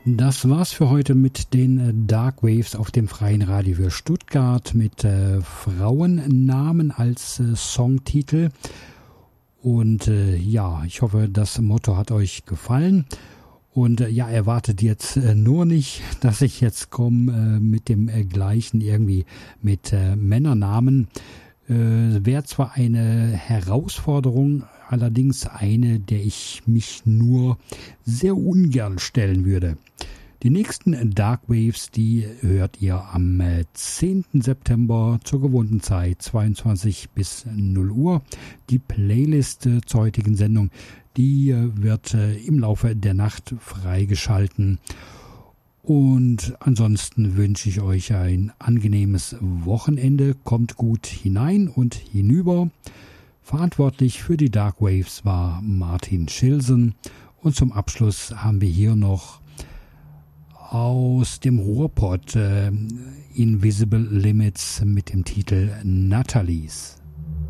Das war's für heute mit den Dark Waves auf dem Freien Radio für Stuttgart mit Frauennamen als Songtitel. Und ja, ich hoffe, das Motto hat euch gefallen. Und ja, erwartet jetzt nur nicht, dass ich jetzt komme mit dem gleichen irgendwie mit Männernamen. Wäre zwar eine Herausforderung, allerdings eine, der ich mich nur sehr ungern stellen würde. Die nächsten Dark Waves, die hört ihr am 10. September zur gewohnten Zeit, 22 bis 0 Uhr. Die Playlist zur heutigen Sendung, die wird im Laufe der Nacht freigeschalten. Und ansonsten wünsche ich euch ein angenehmes Wochenende. Kommt gut hinein und hinüber. Verantwortlich für die Dark Waves war Martin Schilsen. Und zum Abschluss haben wir hier noch aus dem Ruhrpott Invisible Limits mit dem Titel Natalie's.